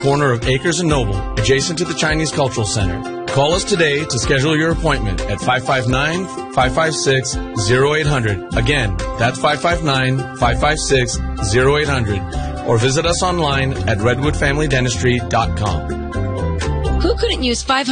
corner of Acres and Noble, adjacent to the Chinese Cultural Center. Call us today to schedule your appointment at 559-556-0800. Again, that's 559-556-0800. Or visit us online at redwoodfamilydentistry.com. Who couldn't use 500